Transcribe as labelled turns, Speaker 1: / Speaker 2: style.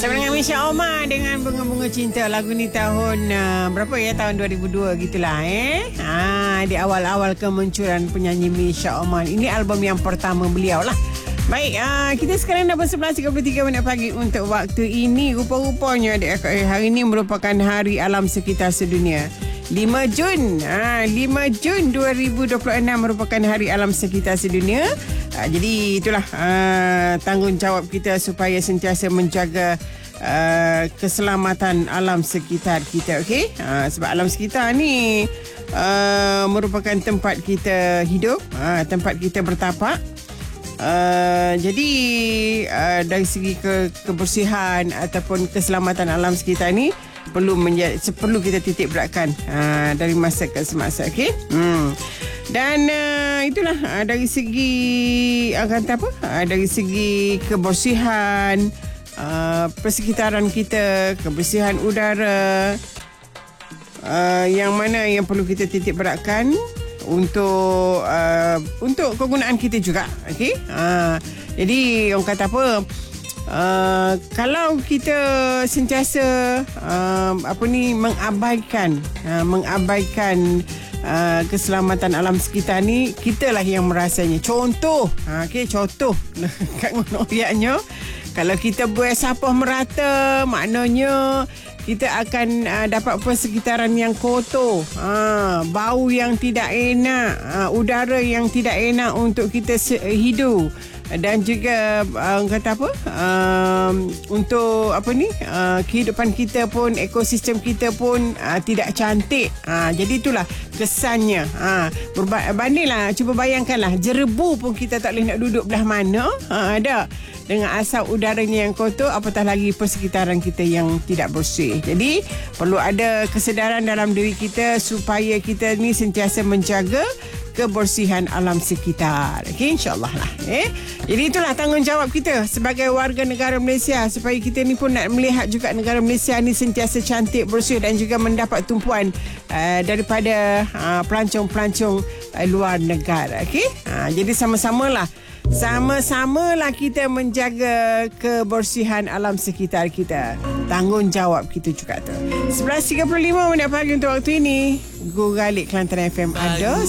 Speaker 1: Sama dengan Misha Omar dengan Bunga-Bunga Cinta. Lagu ni tahun berapa ya? Tahun 2002 gitulah di awal-awal kemunculan penyanyi Misha Omar. Ini album yang pertama beliau lah. Baik, kita sekarang dah 11.33 pagi untuk waktu ini. Rupa-rupanya hari ini merupakan Hari Alam Sekitar Sedunia. 5 Jun 2026 merupakan Hari Alam Sekitar Sedunia. Jadi itulah tanggungjawab kita supaya sentiasa menjaga keselamatan alam sekitar kita, okey? Sebab alam sekitar ni merupakan tempat kita hidup, tempat kita bertapak. Jadi dari segi kebersihan ataupun keselamatan alam sekitar ni perlu kita titik beratkan dari masa ke semasa, okey? Dan itulah dari segi dari segi kebersihan persekitaran kita, kebersihan udara, yang mana yang perlu kita titik beratkan untuk kegunaan kita juga, okey? Jadi orang kata apa, kalau kita sentiasa mengabaikan keselamatan alam sekitar ni, kitalah yang merasanya. Contoh kat ngono kalau kita buang sampah merata, maknanya kita akan dapat persekitaran yang kotor, bau yang tidak enak, udara yang tidak enak untuk kita hidup. Dan juga kata apa, untuk kehidupan kita pun, ekosistem kita pun tidak cantik. Jadi itulah kesannya. Bandinglah, cuba bayangkanlah, jerebu pun kita tak boleh nak duduk belah mana, ada dengan asap udaranya yang kotor, apatah lagi persekitaran kita yang tidak bersih. Jadi perlu ada kesedaran dalam diri kita supaya kita ni sentiasa menjaga kebersihan alam sekitar. Okey, insya-Allah lah. Jadi itulah tanggungjawab kita sebagai warga negara Malaysia, supaya kita ni pun nak melihat juga negara Malaysia ni sentiasa cantik, bersih dan juga mendapat tumpuan daripada pelancong-pelancong luar negara. Okey? Jadi sama-samalah kita menjaga kebersihan alam sekitar kita. Tanggungjawab kita juga tu. 11.35 pagi untuk waktu ini. Guralik Kelantan FM ada